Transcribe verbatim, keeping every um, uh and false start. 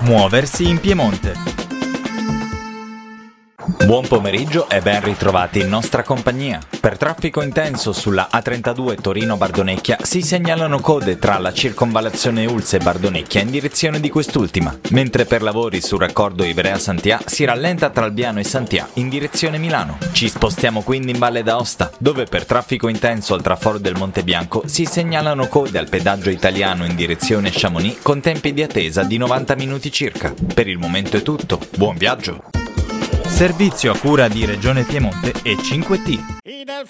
Muoversi in Piemonte. Buon pomeriggio e ben ritrovati in nostra compagnia. Per traffico intenso sulla A trentadue Torino-Bardonecchia si segnalano code tra la circonvallazione Ulse e Bardonecchia in direzione di quest'ultima, mentre per lavori sul raccordo Ivrea-Santià si rallenta tra Albiano e Santià in direzione Milano. Ci spostiamo quindi in Valle d'Aosta, dove per traffico intenso al traforo del Monte Bianco si segnalano code al pedaggio Italiano in direzione Chamonix con tempi di attesa di novanta minuti circa. Per il momento è tutto, buon viaggio! Servizio a cura di Regione Piemonte e cinque T.